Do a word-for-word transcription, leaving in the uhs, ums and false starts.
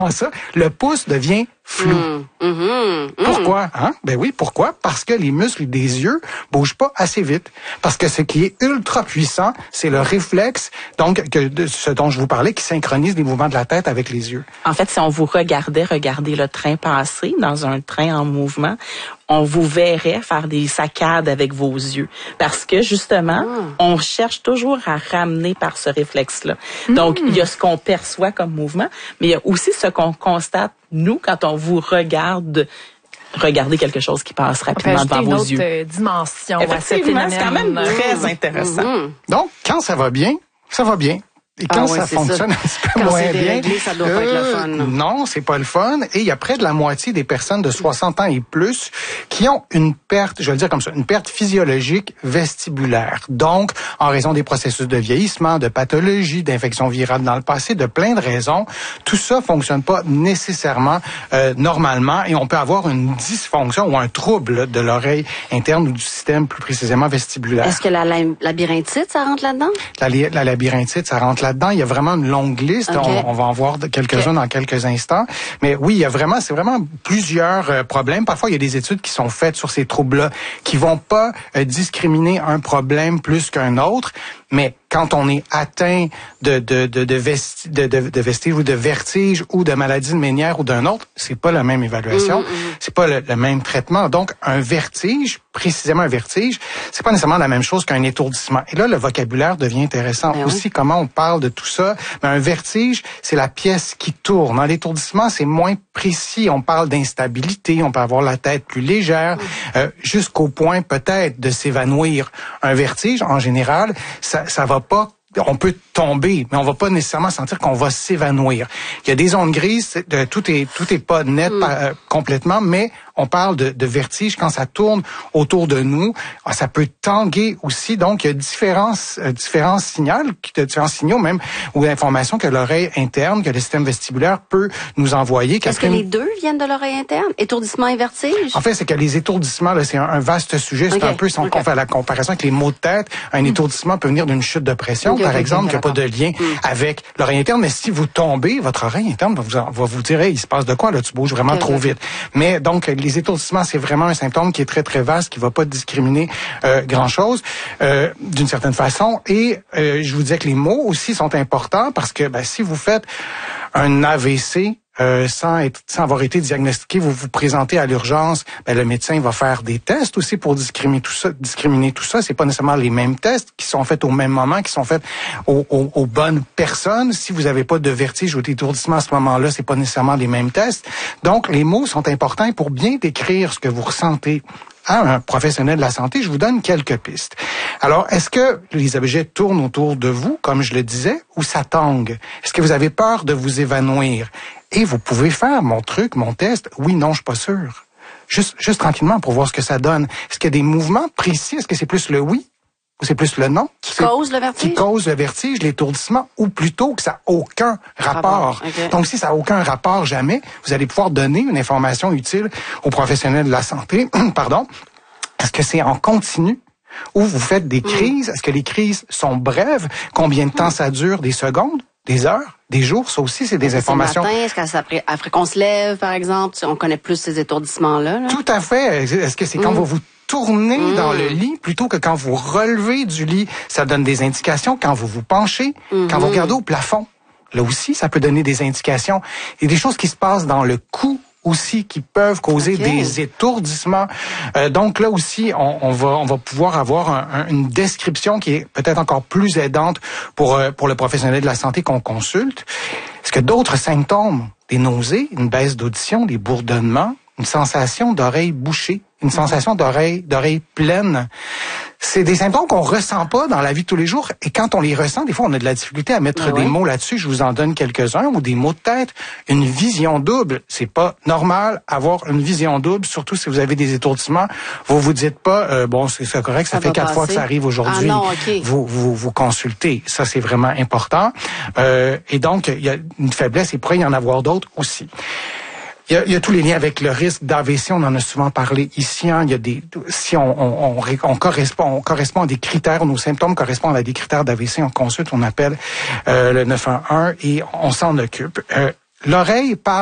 ça, le pouce devient flou. Mmh, mmh, mmh. Pourquoi? Hein? Ben oui, pourquoi? Parce que les muscles des yeux bougent pas assez vite. Parce que ce qui est ultra puissant, c'est le réflexe, donc que, de ce dont je vous parlais, qui synchronise les mouvements de la tête avec les yeux. En fait, si on vous regardait regarder le train passer dans un train en mouvement, on vous verrait faire des saccades avec vos yeux. Parce que, justement, ah. on cherche toujours à ramener par ce réflexe-là. Mmh. Donc, il y a ce qu'on perçoit comme mouvement, mais il y a aussi ce qu'on constate, nous, quand on vous regarde regarder quelque chose qui passe rapidement devant vos yeux. On peut ajouter une autre dimension à cet phénomène. C'est quand même très intéressant. Mmh. Donc, quand ça va bien, ça va bien. Et quand ah ouais, ça fonctionne ça. un petit peu quand moins c'est bien, déréglé, ça doit euh, pas être le fun. Non, c'est pas le fun. Et il y a près de la moitié des personnes de soixante ans et plus qui ont une perte, je vais le dire comme ça, une perte physiologique vestibulaire. Donc, en raison des processus de vieillissement, de pathologies, d'infections virales dans le passé, de plein de raisons, tout ça fonctionne pas nécessairement euh, normalement et on peut avoir une dysfonction ou un trouble de l'oreille interne ou du système plus précisément vestibulaire. Est-ce que la labyrinthite, ça rentre là-dedans? La, la labyrinthite, ça rentre là-dedans. Il y a vraiment une longue liste. Okay. On, on va en voir quelques-uns okay. dans quelques instants. Mais oui, il y a vraiment, c'est vraiment plusieurs euh, problèmes. Parfois, il y a des études qui sont faites sur ces troubles-là qui vont pas euh, discriminer un problème plus qu'un autre. Mais quand on est atteint de de de de, vesti, de, de, de vestige ou de vertige ou de maladie de Ménière ou d'un autre, c'est pas la même évaluation, mmh, mmh. c'est pas le, le même traitement. Donc un vertige, précisément un vertige, c'est pas nécessairement la même chose qu'un étourdissement. Et là le vocabulaire devient intéressant ben aussi. Oui. Comment on parle de tout ça. Mais un vertige, c'est la pièce qui tourne. Dans l'étourdissement, c'est moins précis. On parle d'instabilité, on peut avoir la tête plus légère, mmh. euh, jusqu'au point peut-être de s'évanouir. Un vertige, en général, ça ça va pas, on peut tomber, mais on va pas nécessairement sentir qu'on va s'évanouir. Il y a des zones grises, de, tout est tout est pas net mm. euh, complètement, mais on parle de, de vertige quand ça tourne autour de nous. Ça peut tanguer aussi, donc il y a différents euh, différents signaux, différents signaux même ou informations que l'oreille interne, que le système vestibulaire peut nous envoyer. Est-ce que les deux viennent de l'oreille interne, étourdissement et vertige? En fait, c'est que les étourdissements, là, c'est un, un vaste sujet. C'est okay. un peu si on okay. fait la comparaison avec les maux de tête, un mm. étourdissement peut venir d'une chute de pression, okay, par okay, exemple, okay, qui n'a pas de lien mm. avec l'oreille interne. Mais si vous tombez, votre oreille interne va vous, va vous dire, hey, il se passe de quoi là, tu bouges vraiment okay, trop okay. vite. Mais donc les étourdissements, c'est vraiment un symptôme qui est très, très vaste, qui va pas discriminer euh, grand-chose, euh, d'une certaine façon. Et euh, je vous disais que les mots aussi sont importants parce que ben, si vous faites un A V C, Euh, sans être, sans avoir été diagnostiqué, vous vous présentez à l'urgence, ben, le médecin va faire des tests aussi pour discriminer tout ça. Discriminer tout ça, c'est pas nécessairement les mêmes tests qui sont faits au même moment, qui sont faits aux, aux, aux bonnes personnes. Si vous n'avez pas de vertige ou d'étourdissement à ce moment-là, c'est pas nécessairement les mêmes tests. Donc, les mots sont importants pour bien décrire ce que vous ressentez à un professionnel de la santé. Je vous donne quelques pistes. Alors, est-ce que les objets tournent autour de vous, comme je le disais, ou ça tangue? Est-ce que vous avez peur de vous évanouir? Et vous pouvez faire mon truc, mon test. Oui, non, je suis pas sûr. Juste, juste tranquillement pour voir ce que ça donne. Est-ce qu'il y a des mouvements précis? Est-ce que c'est plus le oui ou c'est plus le non? Qui cause le vertige? Qui cause le vertige, l'étourdissement, ou plutôt que ça n'a aucun rapport. Okay. Donc, si ça n'a aucun rapport jamais, vous allez pouvoir donner une information utile aux professionnels de la santé. Pardon. Est-ce que c'est en continu? Ou vous faites des crises? Est-ce que les crises sont brèves? Combien de temps ça dure? Des secondes? Des heures? Des jours? Ça aussi, c'est des informations. Est-ce que c'est après, après qu'on se lève, par exemple? On connaît plus ces étourdissements-là, là? Tout à fait. Est-ce que c'est mmh. quand vous vous tournez mmh. dans le lit plutôt que quand vous relevez du lit? Ça donne des indications. Quand vous vous penchez, mmh. quand vous regardez au plafond, là aussi, ça peut donner des indications. Il y a des choses qui se passent dans le cou aussi qui peuvent causer okay. des étourdissements. Euh, donc là aussi, on, on va on va pouvoir avoir un, un, une description qui est peut-être encore plus aidante pour euh, pour le professionnel de la santé qu'on consulte. Est-ce que d'autres symptômes, des nausées, une baisse d'audition, des bourdonnements, une sensation d'oreille bouchée, une sensation d'oreille d'oreille pleine, c'est des symptômes qu'on ressent pas dans la vie de tous les jours. Et quand on les ressent, des fois, on a de la difficulté à mettre ah des ouais. mots là-dessus. Je vous en donne quelques-uns, ou des mots de tête. Une vision double, c'est pas normal avoir une vision double, surtout si vous avez des étourdissements. Vous vous dites pas, euh, bon, c'est, c'est correct, ça, ça fait quatre passer. fois que ça arrive aujourd'hui. Ah non, okay. Vous vous vous consultez. Ça, c'est vraiment important. Euh, et donc, il y a une faiblesse, et il pourrait y en avoir d'autres aussi. Il y, a, il y a tous les liens avec le risque d'A V C, on en a souvent parlé ici. Hein. Il y a des, si on, on, on, on correspond, on correspond à des critères, nos symptômes correspondent à des critères d'A V C, on consulte, on appelle euh, le neuf un un et on s'en occupe. Euh, l'oreille parle